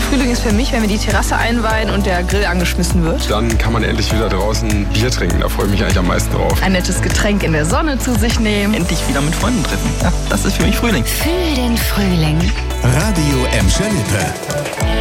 Frühling ist für mich, wenn wir die Terrasse einweihen und der Grill angeschmissen wird. Dann kann man endlich wieder draußen Bier trinken. Da freue ich mich eigentlich am meisten drauf. Ein nettes Getränk in der Sonne zu sich nehmen. Endlich wieder mit Freunden treffen. Ja, das ist für mich Frühling. Fühl den Frühling. Radio Emscher Lippe.